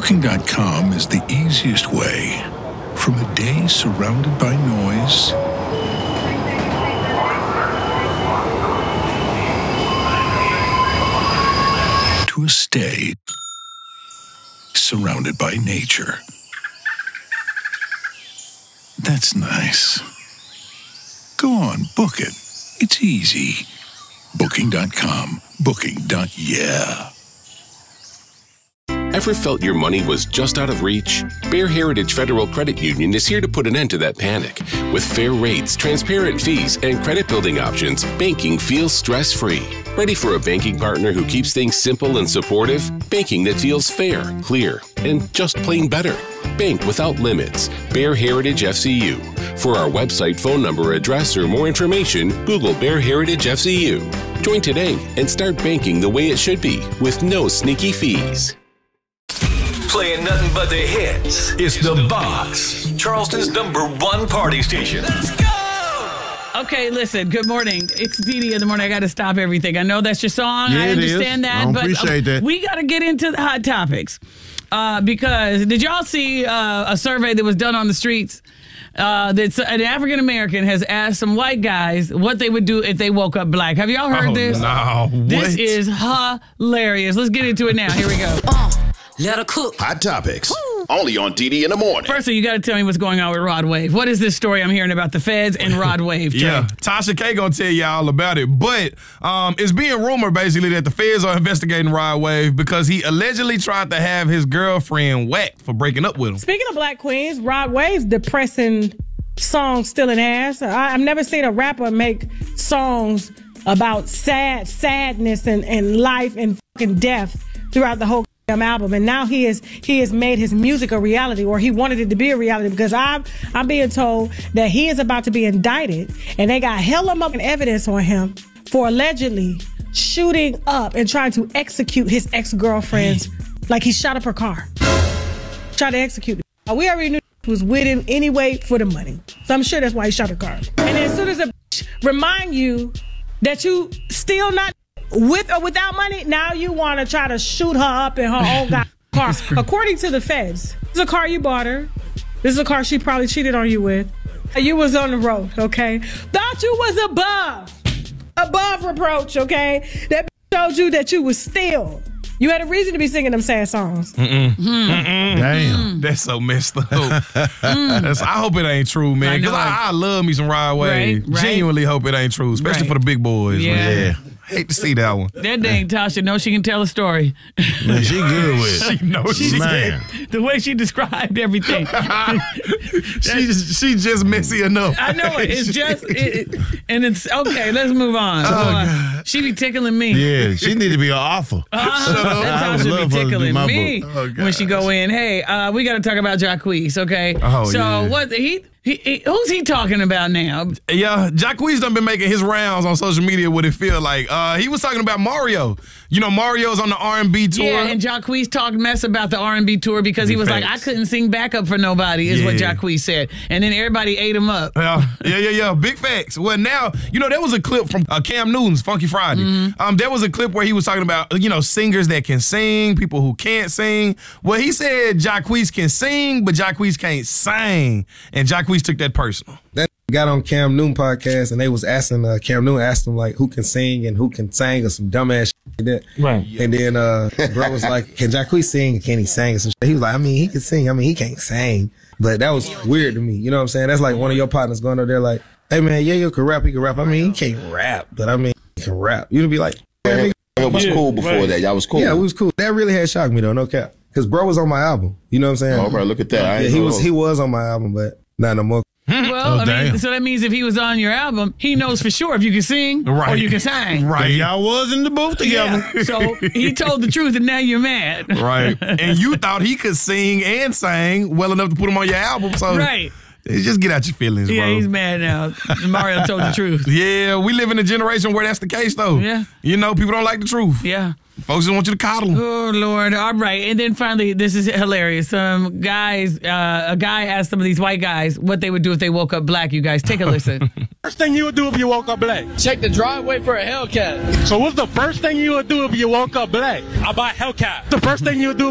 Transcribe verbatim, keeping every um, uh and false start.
Booking dot com is the easiest way. From a day surrounded by noise to a stay surrounded by nature. That's nice. Go on, book it. It's easy. Booking dot com. Booking. Yeah. Ever felt your money was just out of reach? Bear Heritage Federal Credit Union is here to put an end to that panic. With fair rates, transparent fees, and credit building options, banking feels stress-free. Ready for a banking partner who keeps things simple and supportive? Banking that feels fair, clear, and just plain better. Bank without limits. Bear Heritage F C U. For our website, phone number, address, or more information, Google Bear Heritage F C U. Join today and start banking the way it should be with no sneaky fees. Playing nothing but the hits. It's The Box, Charleston's number one party station. Let's go! Okay, listen, good morning. It's Dee Dee in the morning. I got to stop everything. I know that's your song. Yeah, I understand it is. that. I but appreciate uh, that. we got to get into the hot topics. Uh, because did y'all see uh, a survey that was done on the streets? Uh, that an African American has asked some white guys what they would do if they woke up black. Have y'all heard Oh, this? no. This What? is hilarious. Let's get into it now. Here we go. Uh, let her cook. Hot Topics. Only on D D in the morning. First of all, you got to tell me what's going on with Rod Wave. What is this story I'm hearing about the feds and Rod Wave? Trey? Yeah, Tasha K gonna tell you all about it. But um, it's being rumored basically that the feds are investigating Rod Wave because he allegedly tried to have his girlfriend whacked for breaking up with him. Speaking of black queens, Rod Wave's depressing song Stealing Ass. I, I've never seen a rapper make songs about sad, sadness and, and life and fucking death throughout the whole album, and now he is he has made his music a reality, or he wanted it to be a reality, because I'm I'm being told that he is about to be indicted, and they got hella fucking evidence on him for allegedly shooting up and trying to execute his ex-girlfriend's, like he shot up her car, tried to execute it. We already knew he was with him anyway for the money, so I'm sure that's why he shot her car. And as soon as a bitch remind you that you still not with or without money, now you want to try to shoot her up in her own car. According to the feds, this is a car you bought her. This is a car she probably cheated on you with. You was on the road, okay? Thought you was above, above reproach, okay? That showed you that you was still. You had a reason to be singing them sad songs. Mm-mm. Mm-mm. Damn. That's so messed up. That's, I hope it ain't true, man. Because I, I, I love me some Rod Wave. Right, right. Genuinely hope it ain't true, especially Right. for the big boys. Yeah. Man. Yeah. Hate to see that one. That dang Tasha knows she can tell a story. Man, she good with it. She knows she Man. The way she described everything. she, just, she just messy enough. I know it. It's just, it, it, and it's, okay, let's move on. Oh, Uh, God. she be tickling me. Yeah, she need to be an author. Uh, Shut up. that's I how would she love be her to do tickling my me book. Oh, when she go in. Hey, uh, we got to talk about Jacquees, okay? Oh, so yeah. what he, he, he who's he talking about now? Yeah, Jacquees done been making his rounds on social media. What it feel like? Uh, he was talking about Mario. You know, Mario's on the R and B tour. Yeah, and Jacquees talked mess about the R and B tour because he was Facts. like, I couldn't sing backup for nobody, is what Yeah. Jacquees said. And then everybody ate him up. Yeah, yeah, yeah, yeah. Big facts. Well, now, you know, there was a clip from uh, Cam Newton's Funky Friday. Mm-hmm. Um, there was a clip where he was talking about, you know, singers that can sing, people who can't sing. Well, he said Jacquees can sing, but Jacquees can't sing. And Jacquees took that personal. That got on Cam Newton podcast, and they was asking, uh, Cam Newton asked him, like, who can sing and who can sing or some dumbass shit like that. Right. And then uh, bro was like, can Jacquees sing or can he sing? And some shit. He was like, I mean, he can sing. I mean, he can't sing. But that was weird to me. You know what I'm saying? That's like one of your partners going up there like, hey, man, yeah, you can rap. He can rap. I mean, he can't rap, but I mean, he can rap. You'd be like, It was cool before right. that. Y'all was cool. Yeah, it was cool. That really had shocked me, though, no cap. Because bro was on my album. You know what I'm saying? All right, look at that. I Yeah, ain't he know. was he was on my album, but not no more. Well, Oh, I mean, damn. so that means if he was on your album, he knows for sure if you can sing or Right. you can sing. Right. Y'all was in the booth together. Yeah. So he told the truth, and now you're mad. Right. And you thought he could sing and sang well enough to put him on your album. So Right. just get out your feelings, Yeah, bro. he's mad now. Mario told the truth. Yeah, we live in a generation where that's the case, though. Yeah. You know, people don't like the truth. Yeah. Folks just want you to coddle. Oh, Lord. All right. And then finally, this is hilarious. Some guys, uh, a guy asked some of these white guys what they would do if they woke up black. You guys, take a listen. First thing you would do if you woke up black? Check the driveway for a Hellcat. So what's the first thing you would do if you woke up black? I buy Hellcat. The first thing you would do